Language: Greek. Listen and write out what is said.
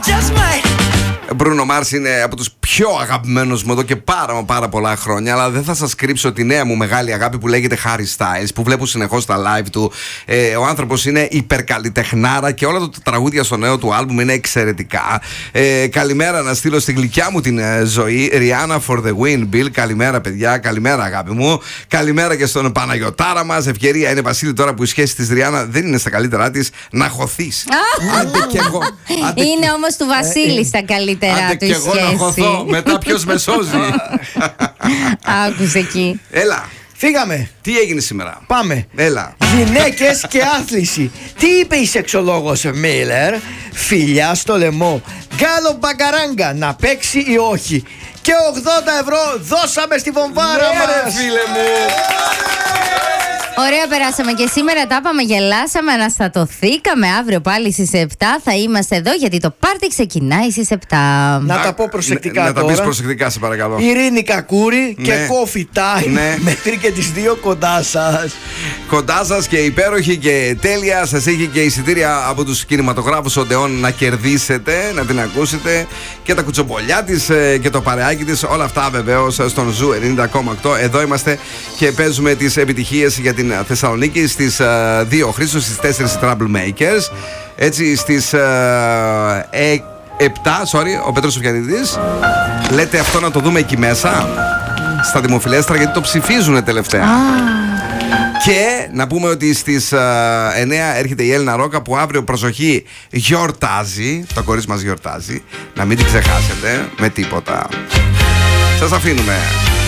Μπρούνο Μάρς είναι από τους πιο αγαπημένους μου εδώ και πάρα πολλά χρόνια. Αλλά δεν θα σας κρύψω τη νέα μου μεγάλη αγάπη που λέγεται Harry Styles, που βλέπω συνεχώς τα live του. Ο άνθρωπος είναι υπερκαλλιτεχνάρα και όλα τα τραγούδια στο νέο του άλμπουμ είναι εξαιρετικά. Καλημέρα να στείλω στη γλυκιά μου την ζωή, Rihanna for the win, Bill. Καλημέρα, παιδιά, καλημέρα, αγάπη μου. Καλημέρα και στον Παναγιωτάρα μας. Ευκαιρία είναι, Βασίλη, τώρα που η σχέση της Rihanna δεν είναι στα καλύτερά της, να χωθείς. Άντε κι εγώ. Είναι όμως του Βασίλη στα καλύτερα. Άντε κι εγώ να χωθώ. Μετά ποιος με σώζει. Άκουσε εκεί. Έλα. Φύγαμε. Τι έγινε σήμερα? Πάμε. Έλα. Γυναίκες και άθληση. Τι είπε η σεξολόγος Μίλλερ? Φιλιά στο λαιμό. Γκάλο μπαγκαράγκα. Να παίξει ή όχι. Και 80 ευρώ δώσαμε στη βομβάρα μας. Φίλε μου. Ωραία, περάσαμε και σήμερα, τα είπαμε, γελάσαμε, αναστατωθήκαμε. Αύριο πάλι στις 7 θα είμαστε εδώ, γιατί το πάρτι ξεκινάει στις 7. Να τα πω προσεκτικά να τώρα. τα πεις προσεκτικά, σε παρακαλώ. Ειρήνη Κακούρη και Ναι. Coffee Time. Ναι. Μέχρι και τις 2 κοντά σας. Κοντά σας και υπέροχη και τέλεια. Σας έχει και εισιτήρια από τους κινηματογράφους Οντεόν να κερδίσετε, να την ακούσετε. Και τα κουτσομπολιά της και το παρεάκι της. Όλα αυτά βεβαίως στον Ζου 90,8. Εδώ είμαστε και παίζουμε τις επιτυχίες για την Θεσσαλονίκη στις 2 Χρήστου, στις 4 Troublemakers. Έτσι στις 7, ο Πέτρος Σοφιανίδης. Λέτε αυτό να το δούμε εκεί μέσα, στα δημοφιλέστρα, γιατί το ψηφίζουν τελευταία. Και να πούμε ότι στις 9 έρχεται η Έλληνα Ρόκα, που αύριο, προσοχή, γιορτάζει. Το κορίτσι μας γιορτάζει. Να μην την ξεχάσετε με τίποτα. Σας αφήνουμε.